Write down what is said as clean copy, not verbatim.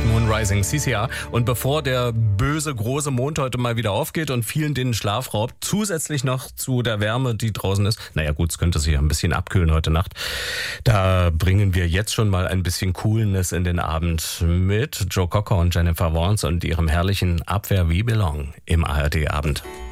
Moon Rising, CCR. Und bevor der böse, große Mond heute mal wieder aufgeht und vielen den Schlaf raubt, zusätzlich noch zu der Wärme, die draußen ist, naja gut, es könnte sich ja ein bisschen abkühlen heute Nacht, da bringen wir jetzt schon mal ein bisschen Coolness in den Abend mit Joe Cocker und Jennifer Warnes und ihrem herrlichen Abwehr We Belong im ARD-Abend.